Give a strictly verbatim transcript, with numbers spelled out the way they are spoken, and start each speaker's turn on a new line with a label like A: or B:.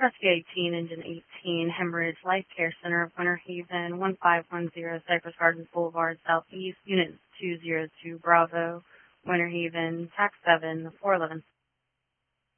A: Rescue eighteen, Engine eighteen, Hemorrhage Life Care Center of Winter Haven, one five one zero Cypress Gardens Boulevard, Southeast, Unit two zero two Bravo, Winter Haven, Tax seven, four eleven.